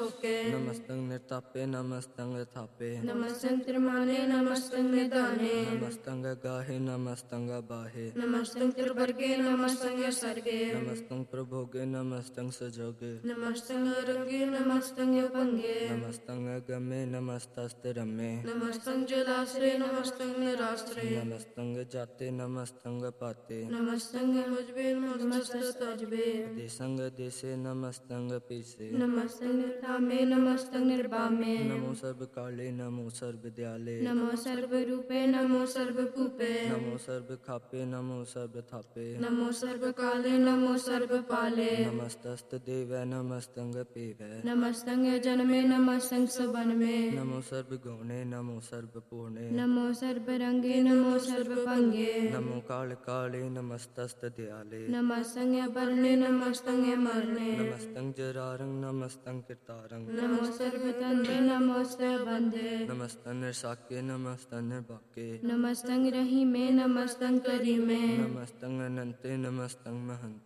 शोके नमस्तं निर्तापे नमस्तं यथापे नमस्तं त्रिमाने नमस्तं निदाने नमस्तं गाहे नमस्तं बाहे नमस्तं त्रिवर्गे नमस्तं सर्गे नमस्तं प्रभोगे नमस्तं सजोगे नमस्तं रंगे नमस्तं पंगे नमस्तं गमे नमस्तस्तिरमे नमस्तं जलाश्रय नमस्तं निराश्रय नमस्तं जाते नमस्तं पाते नमस्तं मुझबे नमस्तं तजबे देशं देशे नमस्तं पीसे नमस्तं निर्धामे नमस्तं निर्वामे नमो सर्वकाले नमो सर्वविद्याले नमो सर्वरूपे नमो सर्वभूपे नमो सर्वखापे नमो सर्वथापे नमो सर्वकाले नमो सर्वपाले नमस्तस्तदेव नमस्तं पीवे नमस्तं जन्मे नमस्तं सुवनमे नमो सर्वगुणे नमो सर्वपूर्णे नमो सर्वरंगे नमो सर्वभंगे नमो काल काले नमस्तस्तदयाले नमस्तं वर्णे नमस्तं मरणे नमस्तं जरारं नमस्तं कीर्तारं नमो सर्वतन्त्रे नमो सर्वबन्धे नमस्तं निर्शाक्ये नमस्तं निर्वाक्ये नमस्तं रहीमे नमस्तं करीमे नमस्तं अनन्ते नमस्तं महन्ते